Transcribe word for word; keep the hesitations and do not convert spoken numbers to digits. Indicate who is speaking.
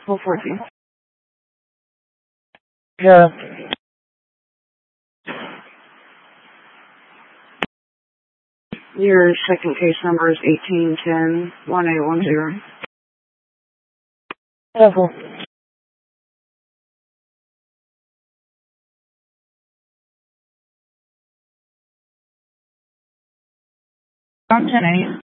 Speaker 1: Full fourteen.
Speaker 2: Yeah.
Speaker 1: Your second case number is eighteen ten one eight one zero.
Speaker 2: Careful.
Speaker 1: On ten eight.